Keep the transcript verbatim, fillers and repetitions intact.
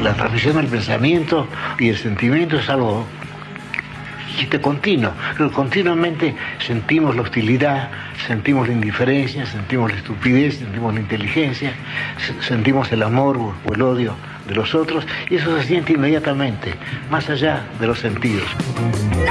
la transmisión del pensamiento y el sentimiento es algo continuo. Continuamente sentimos la hostilidad, sentimos la indiferencia, sentimos la estupidez, sentimos la inteligencia, sentimos el amor o el odio de los otros, y eso se siente inmediatamente, más allá de los sentidos.